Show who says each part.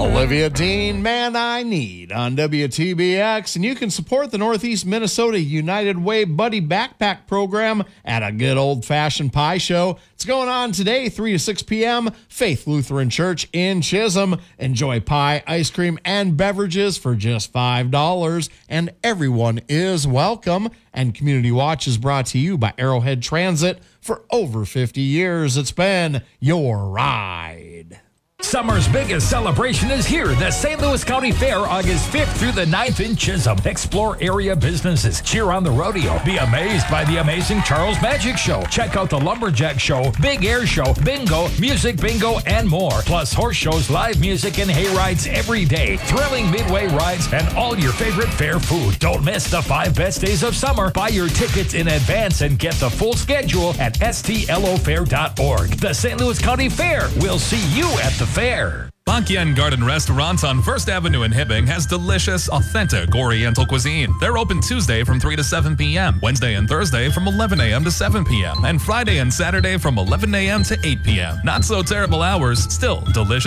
Speaker 1: Olivia Dean, Man I Need on WTBX. And you can support the Northeast Minnesota United Way Buddy Backpack Program at a good old-fashioned pie show. It's going on today, 3 to 6 p.m., Faith Lutheran Church in Chisholm. Enjoy pie, ice cream, and beverages for just $5. And everyone is welcome. And Community Watch is brought to you by Arrowhead Transit. For over 50 years, it's been your ride.
Speaker 2: Summer's biggest celebration is here. The St. Louis County Fair, August 5th through the 9th in Chisholm. Explore area businesses, cheer on the rodeo, be amazed by the amazing Charles Magic Show. Check out the Lumberjack Show, Big Air Show, Bingo, Music Bingo, and more. Plus horse shows, live music, and hay rides every day. Thrilling midway rides and all your favorite fair food. Don't miss the 5 best days of summer. Buy your tickets in advance and get the full schedule at stlofair.org. The St. Louis County Fair. We'll see you at the fair.
Speaker 3: Bangyan Garden Restaurant on 1st Avenue in Hibbing has delicious, authentic Oriental cuisine. They're open Tuesday from 3 to 7 p.m., Wednesday and Thursday from 11 a.m. to 7 p.m., and Friday and Saturday from 11 a.m. to 8 p.m. Not so terrible hours, still delicious.